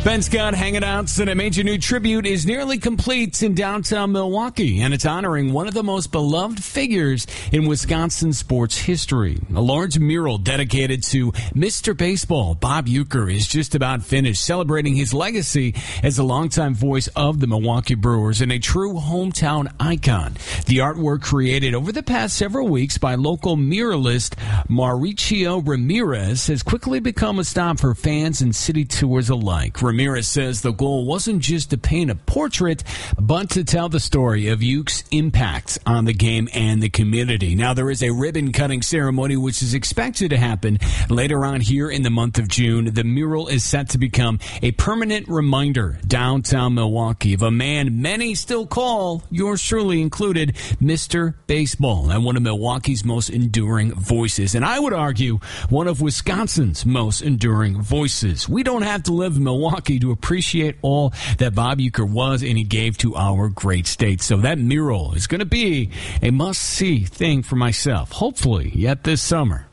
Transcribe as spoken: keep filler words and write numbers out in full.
Ben Scott hanging out, and a major new tribute is nearly complete in downtown Milwaukee, and it's honoring one of the most beloved figures in Wisconsin sports history. A large mural dedicated to Mister Baseball, Bob Uecker, is just about finished, celebrating his legacy as a longtime voice of the Milwaukee Brewers and a true hometown icon. The artwork, created over the past several weeks by local muralist Mauricio Ramirez, has quickly become a stop for fans and city tours alike. Ramirez says the goal wasn't just to paint a portrait, but to tell the story of Ueck's impact on the game and the community. Now, there is a ribbon-cutting ceremony which is expected to happen later on here in the month of June. The mural is set to become a permanent reminder downtown Milwaukee of a man many still call, yours truly included, Mister Baseball, and one of Milwaukee's most enduring voices. And I would argue one of Wisconsin's most enduring voices. We don't have to live in Milwaukee to appreciate all that Bob Uecker was and he gave to our great state. So that mural is going to be a must-see thing for myself, hopefully yet this summer.